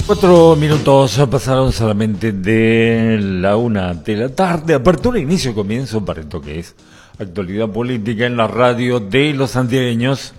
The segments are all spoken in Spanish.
4 minutos pasaron solamente de la 1 de la tarde. Apertura, inicio, comienzo para esto que es actualidad política en la radio de los santiagueños.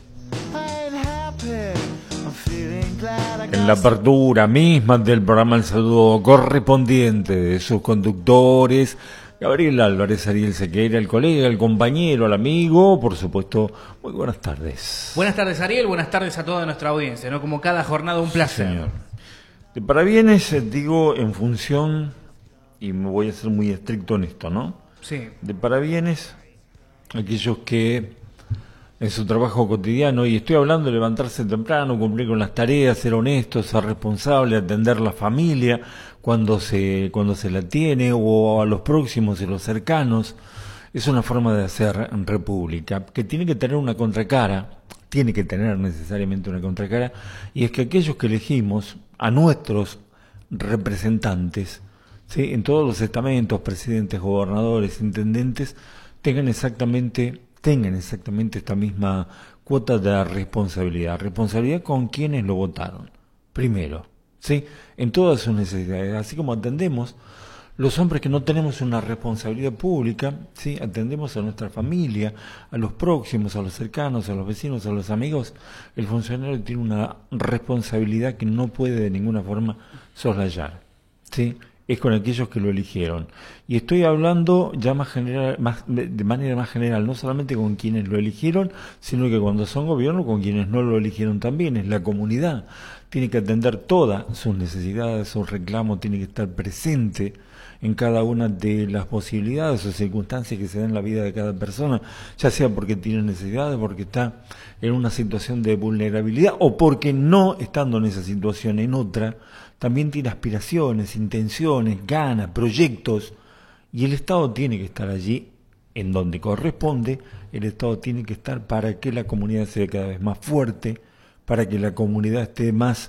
En la apertura misma del programa, el saludo correspondiente de sus conductores: Gabriel Álvarez, Ariel Sequeira, el colega, el compañero, el amigo, por supuesto. Muy buenas tardes. Buenas tardes, Ariel, buenas tardes a toda nuestra audiencia, ¿no? Como cada jornada, un placer. Sí, señor. De parabienes, digo, en función, y me voy a ser muy estricto en esto, ¿no? Sí. De parabienes, aquellos que en su trabajo cotidiano, y estoy hablando de levantarse temprano, cumplir con las tareas, ser honesto, ser responsable, atender la familia cuando se la tiene, o a los próximos y los cercanos, es una forma de hacer en república, que tiene que tener una contracara, tiene que tener necesariamente una contracara, y es que aquellos que elegimos a nuestros representantes, ¿sí?, en todos los estamentos, presidentes, gobernadores, intendentes, tengan exactamente esta misma cuota de responsabilidad con quienes lo votaron, primero, ¿sí?, en todas sus necesidades, así como atendemos los hombres que no tenemos una responsabilidad pública, ¿sí?, atendemos a nuestra familia, a los próximos, a los cercanos, a los vecinos, a los amigos. El funcionario tiene una responsabilidad que no puede de ninguna forma soslayar, ¿sí? Es con aquellos que lo eligieron. Y estoy hablando ya de manera más general, no solamente con quienes lo eligieron, sino que cuando son gobierno, con quienes no lo eligieron también. Es la comunidad. Tiene que atender todas sus necesidades, sus reclamos, tiene que estar presente en cada una de las posibilidades o circunstancias que se dan en la vida de cada persona, ya sea porque tiene necesidades, porque está en una situación de vulnerabilidad, o porque no estando en esa situación, en otra, también tiene aspiraciones, intenciones, ganas, proyectos, y el Estado tiene que estar allí en donde corresponde. El Estado tiene que estar para que la comunidad sea cada vez más fuerte, para que la comunidad esté más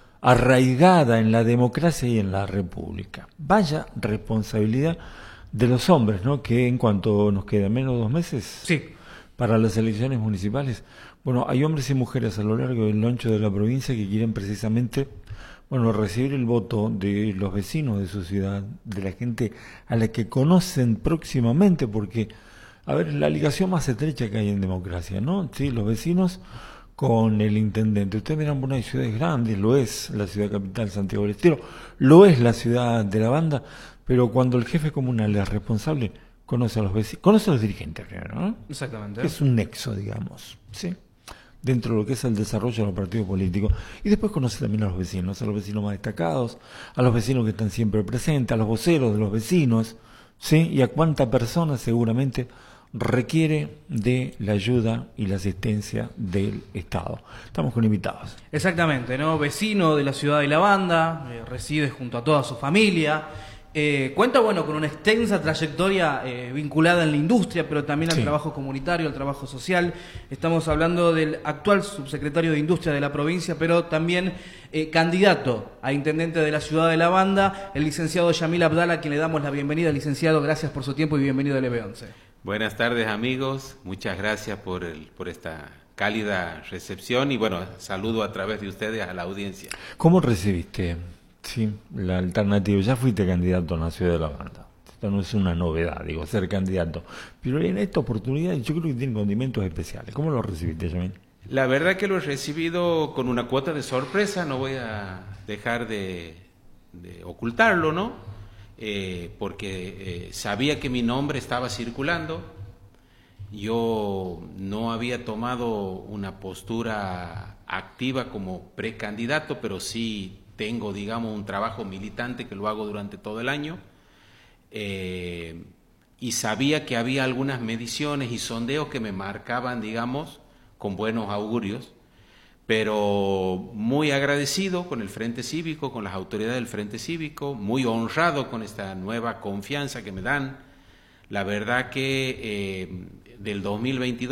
arraigada en la democracia y en la república. Vaya responsabilidad de los hombres, ¿no?, que en cuanto nos quedan menos de 2 meses, Sí, para las elecciones municipales, bueno, hay hombres y mujeres a lo largo del ancho de la provincia que quieren precisamente, bueno, recibir el voto de los vecinos de su ciudad, de la gente a la que conocen próximamente, porque, a ver, la ligación más estrecha que hay en democracia, ¿no? Sí, los vecinos con el intendente. Ustedes miran, bueno, hay ciudades grandes, lo es la ciudad capital, Santiago del Estero, lo es la ciudad de la Banda, pero cuando el jefe comunal es responsable, conoce a los vecinos, conoce a los dirigentes primero, ¿no? exactamente. Es un nexo, digamos, ¿sí?, dentro de lo que es el desarrollo de los partidos políticos. Y después conoce también a los vecinos más destacados, a los vecinos que están siempre presentes, a los voceros de los vecinos, ¿sí?, y a cuánta persona seguramente requiere de la ayuda y la asistencia del Estado. Estamos con invitados. Exactamente, ¿no? Vecino de la ciudad de La Banda, reside junto a toda su familia. Cuenta, bueno, con una extensa trayectoria vinculada en la industria, pero también al trabajo comunitario, al trabajo social. Estamos hablando del actual subsecretario de Industria de la provincia, pero también candidato a intendente de la ciudad de La Banda, el licenciado Yamil Abdala, a quien le damos la bienvenida. Licenciado, gracias por su tiempo y bienvenido al EB11. Buenas tardes, amigos. Muchas gracias por esta cálida recepción y, bueno, saludo a través de ustedes a la audiencia. ¿Cómo recibiste, sí, la alternativa? Ya fuiste candidato en la ciudad de La Banda. Esto no es una novedad, digo, ser candidato. Pero en esta oportunidad yo creo que tiene condimentos especiales. ¿Cómo lo recibiste, Yamil? La verdad que lo he recibido con una cuota de sorpresa, no voy a dejar de ocultarlo, ¿no? Porque sabía que mi nombre estaba circulando. Yo no había tomado una postura activa como precandidato, pero sí tengo, digamos, un trabajo militante que lo hago durante todo el año, y sabía que había algunas mediciones y sondeos que me marcaban, digamos, con buenos augurios, pero muy agradecido con el Frente Cívico, con las autoridades del Frente Cívico, muy honrado con esta nueva confianza que me dan. La verdad que del 2022